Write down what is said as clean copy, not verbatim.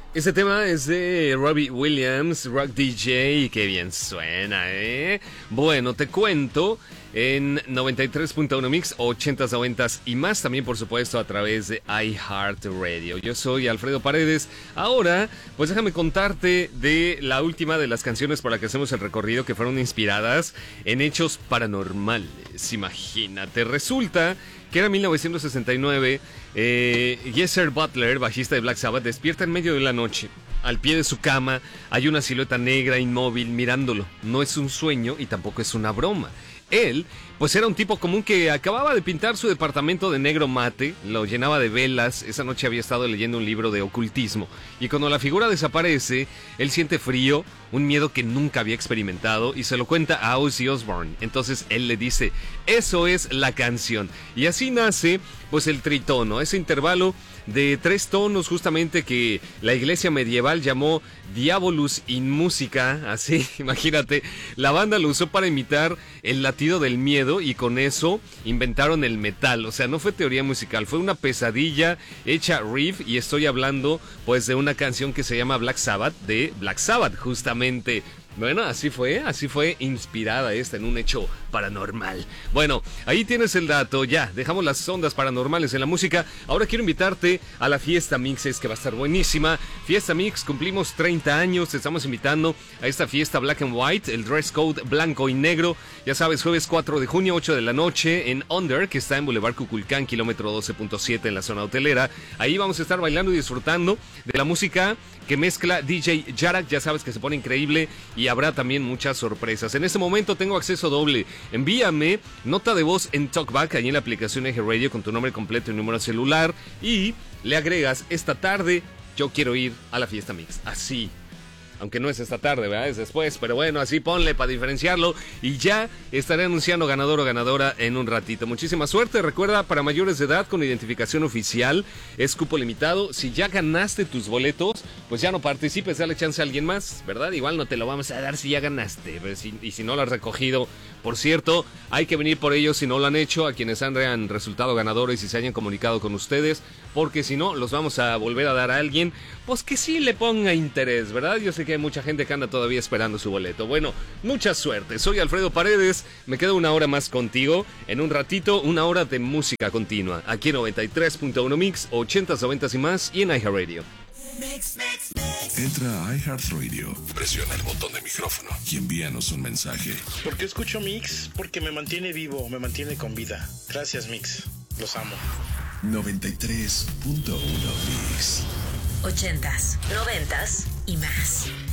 Este tema es de Robbie Williams, Rock DJ, qué bien suena, ¿eh? Bueno, te cuento, en 93.1 Mix, 80s, 90s y más, también por supuesto a través de iHeartRadio. Yo soy Alfredo Paredes. Ahora, pues déjame contarte de la última de las canciones por la que hacemos el recorrido, que fueron inspiradas en hechos paranormales. Imagínate, resulta que era 1969, Geezer Butler, bajista de Black Sabbath, despierta en medio de la noche. Al pie de su cama hay una silueta negra inmóvil mirándolo. No es un sueño y tampoco es una broma. Él, pues era un tipo común que acababa de pintar su departamento de negro mate, lo llenaba de velas. Esa noche había estado leyendo un libro de ocultismo, y cuando la figura desaparece, él siente frío, un miedo que nunca había experimentado, y se lo cuenta a Ozzy Osbourne. Entonces él le dice, eso es la canción. Y así nace, pues, el tritono, ese intervalo de 3 tonos justamente que la iglesia medieval llamó Diabolus in Musica, así, imagínate. La banda lo usó para imitar el latido del miedo y con eso inventaron el metal. O sea, no fue teoría musical, fue una pesadilla hecha riff, y estoy hablando pues de una canción que se llama Black Sabbath, de Black Sabbath justamente. Bueno, así fue inspirada esta en un hecho paranormal. Bueno, ahí tienes el dato, ya, dejamos las ondas paranormales en la música. Ahora quiero invitarte a la Fiesta Mixes, que va a estar buenísima. Fiesta Mix, cumplimos 30 años, te estamos invitando a esta fiesta Black and White, el dress code blanco y negro. Ya sabes, jueves 4 de junio, 8 de la noche, en Under, que está en Boulevard Cuculcán, kilómetro 12.7 en la zona hotelera. Ahí vamos a estar bailando y disfrutando de la música que mezcla DJ Jarak, ya sabes que se pone increíble, y habrá también muchas sorpresas. En este momento tengo acceso doble. Envíame nota de voz en TalkBack, ahí en la aplicación Eje Radio, con tu nombre completo y número celular, y le agregas, esta tarde yo quiero ir a la Fiesta Mix. Así. Aunque no es esta tarde, ¿verdad? Es después, pero bueno, así ponle para diferenciarlo, y ya estaré anunciando ganador o ganadora en un ratito. Muchísima suerte. Recuerda, para mayores de edad con identificación oficial, es cupo limitado. Si ya ganaste tus boletos, pues ya no participes, dale chance a alguien más, ¿verdad? Igual no te lo vamos a dar si ya ganaste, y si no lo has recogido. Por cierto, hay que venir por ellos si no lo han hecho, a quienes han resultado ganadores y se hayan comunicado con ustedes, porque si no, los vamos a volver a dar a alguien, pues que sí le ponga interés, ¿verdad? Yo sé que hay mucha gente que anda todavía esperando su boleto. Bueno, mucha suerte. Soy Alfredo Paredes, me quedo una hora más contigo. En un ratito, una hora de música continua, aquí en 93.1 Mix, 80s, 90s y más, y en iHeartRadio. Entra a iHeartRadio, presiona el botón de micrófono y envíanos un mensaje. ¿Por qué escucho Mix? Porque me mantiene vivo, me mantiene con vida. Gracias, Mix. Los amo. 93.1 Mix. 80s, 90s y más.